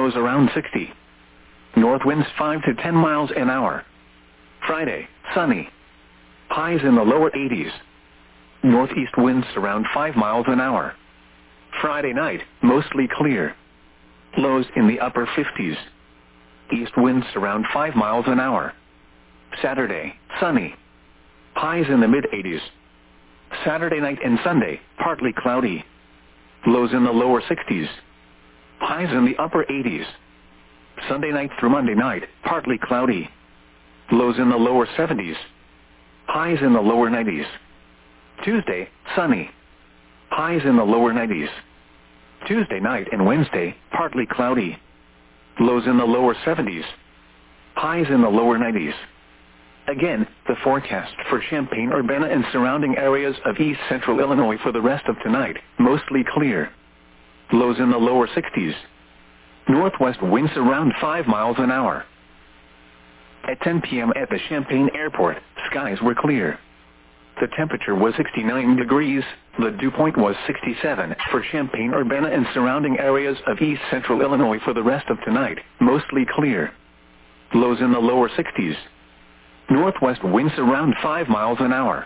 lows around 60. North winds 5 to 10 miles an hour. Friday, sunny. Highs in the lower 80s. Northeast winds around 5 miles an hour. Friday night, mostly clear. Lows in the upper 50s. East winds around 5 miles an hour. Saturday, sunny. Highs in the mid-80s. Saturday night and Sunday, partly cloudy. Lows in the lower 60s. Highs in the upper 80s. Sunday night through Monday night, partly cloudy. Lows in the lower 70s. Highs in the lower 90s. Tuesday, sunny. Highs in the lower 90s. Tuesday night and Wednesday, partly cloudy. Lows in the lower 70s. Highs in the lower 90s. Again, the forecast for Champaign-Urbana and surrounding areas of east central Illinois for the rest of tonight, mostly clear. Lows in the lower 60s. Northwest winds around 5 miles an hour. At 10 p.m. at the Champaign Airport, skies were clear. The temperature was 69 degrees, the dew point was 67 for Champaign-Urbana and surrounding areas of east central Illinois for the rest of tonight, mostly clear. Lows in the lower 60s. Northwest winds around 5 miles an hour.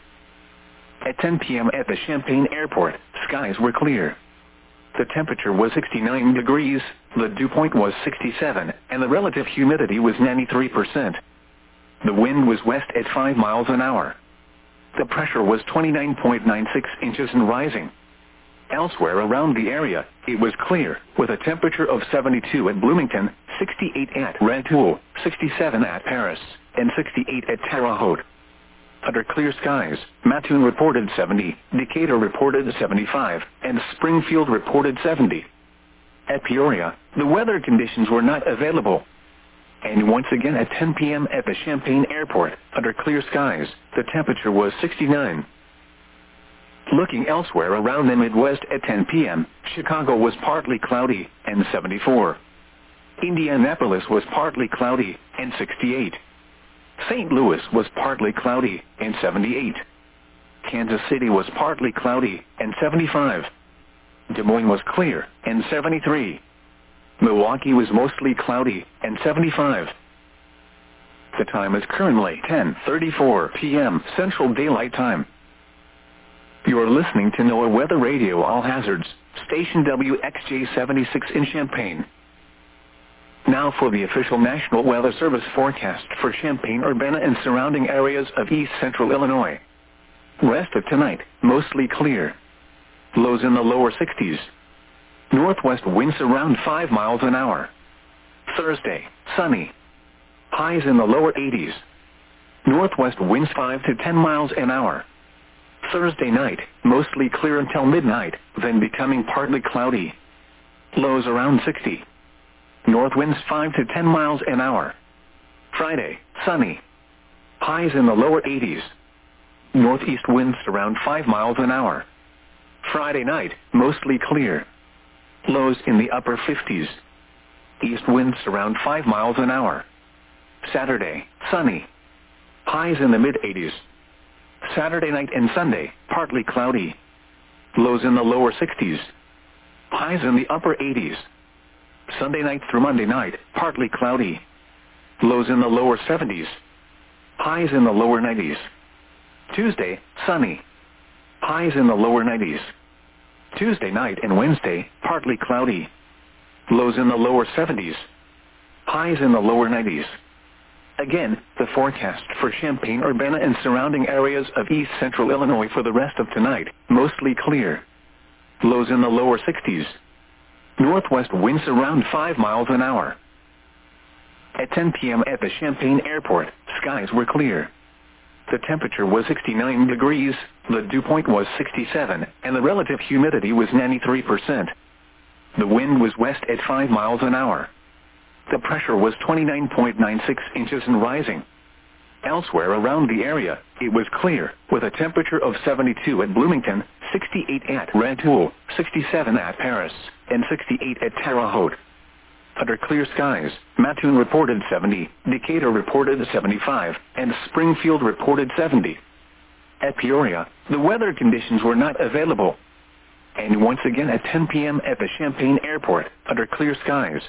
At 10 p.m. at the Champaign Airport, skies were clear. The temperature was 69 degrees, the dew point was 67, and the relative humidity was 93%. The wind was west at 5 miles an hour. The pressure was 29.96 inches and rising. Elsewhere around the area, it was clear, with a temperature of 72 at Bloomington, 68 at Rantoul, 67 at Paris, and 68 at Terre Haute. Under clear skies, Mattoon reported 70, Decatur reported 75, and Springfield reported 70. At Peoria, the weather conditions were not available. And once again at 10 p.m. at the Champaign Airport, under clear skies, the temperature was 69. Looking elsewhere around the Midwest at 10 p.m., Chicago was partly cloudy, and 74. Indianapolis was partly cloudy, and 68. St. Louis was partly cloudy, and 78. Kansas City was partly cloudy, and 75. Des Moines was clear, and 73. Milwaukee was mostly cloudy, and 75. The time is currently 10:34 p.m. Central Daylight Time. You are listening to NOAA Weather Radio All Hazards, station WXJ-76 in Champaign. Now for the official National Weather Service forecast for Champaign-Urbana and surrounding areas of east central Illinois. Rest of tonight, mostly clear. Lows in the lower 60s. Northwest winds around 5 miles an hour. Thursday, sunny. Highs in the lower 80s. Northwest winds 5 to 10 miles an hour. Thursday night, mostly clear until midnight, then becoming partly cloudy. Lows around 60. North winds 5 to 10 miles an hour. Friday, sunny. Highs in the lower 80s. Northeast winds around 5 miles an hour. Friday night, mostly clear. Lows in the upper 50s. East winds around 5 miles an hour. Saturday, sunny. Highs in the mid-80s. Saturday night and Sunday, partly cloudy. Lows in the lower 60s. Highs in the upper 80s. Sunday night through Monday night, partly cloudy. Lows in the lower 70s. Highs in the lower 90s. Tuesday, sunny. Highs in the lower 90s. Tuesday night and Wednesday, partly cloudy. Lows in the lower 70s. Highs in the lower 90s. Again, the forecast for Champaign-Urbana and surrounding areas of east central Illinois for the rest of tonight, mostly clear. Lows in the lower 60s. Northwest winds around 5 miles an hour. At 10 p.m. at the Champaign Airport, skies were clear. The temperature was 69 degrees, the dew point was 67, and the relative humidity was 93%. The wind was west at 5 miles an hour. The pressure was 29.96 inches and rising. Elsewhere around the area, it was clear, with a temperature of 72 at Bloomington, 68 at Rantoul, 67 at Paris, and 68 at Terre Haute. Under clear skies, Mattoon reported 70, Decatur reported 75, and Springfield reported 70. At Peoria, the weather conditions were not available. And once again at 10 p.m. at the Champaign Airport, under clear skies,